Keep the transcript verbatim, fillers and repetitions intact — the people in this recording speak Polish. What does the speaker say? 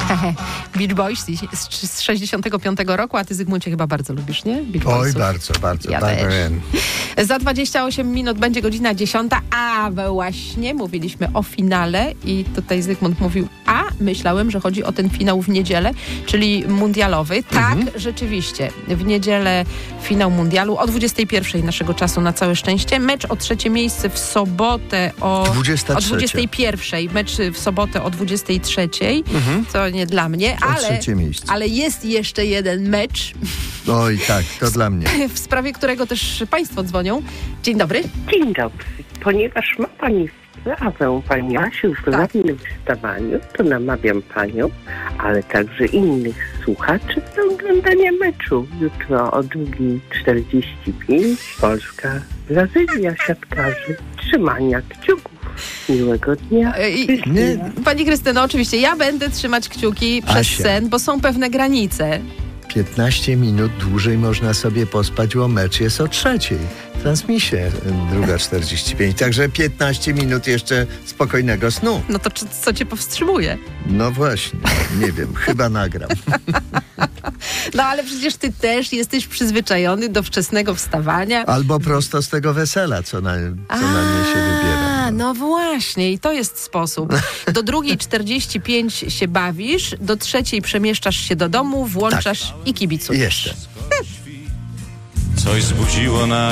Beach Boys z, z sześćdziesiątego piątego roku, a ty, Zygmuncie, chyba bardzo lubisz, nie? Beach Oj, Boysów. bardzo, bardzo. Ja bardzo. Za dwadzieścia osiem minut będzie godzina dziesiąta, a właśnie mówiliśmy o finale i tutaj Zygmunt mówił, a myślałem, że chodzi o ten finał w niedzielę, czyli mundialowy. Tak, mhm. rzeczywiście. W niedzielę finał mundialu o dwudziestej pierwszej naszego czasu, na całe szczęście. Mecz o trzecie miejsce w sobotę o, o dwudziestej pierwszej. Mecz w sobotę o dwudziestej trzeciej. Mhm. To nie dla mnie, ale, ale jest jeszcze jeden mecz. Oj, tak, to dla mnie. W sprawie którego też państwo dzwonią. Dzień dobry. Dzień dobry. Ponieważ ma pani sprawę, pani Asiu, w rannym wstawaniu, to namawiam panią, ale także innych słuchaczy do oglądania meczu. Jutro o drugiej czterdzieści pięć Polska, Brazylia, siatkarzy, trzymania kciuków. Miłego dnia. I, nie. Pani Krystyno, oczywiście ja będę trzymać kciuki przez Asia. sen, bo są pewne granice. piętnaście minut dłużej można sobie pospać, bo mecz jest o trzeciej. Transmisję druga czterdzieści pięć. Także piętnaście minut jeszcze spokojnego snu. No to co cię powstrzymuje? No właśnie, nie wiem, chyba nagram. No ale przecież ty też jesteś przyzwyczajony do wczesnego wstawania. Albo prosto z tego wesela, co na, co na mnie się wybiera. No. no właśnie, i to jest sposób. Do drugiej czterdzieści pięć się bawisz, do trzeciej przemieszczasz się do domu, włączasz tak. i kibicujesz. Jeszcze. Coś zbudziło na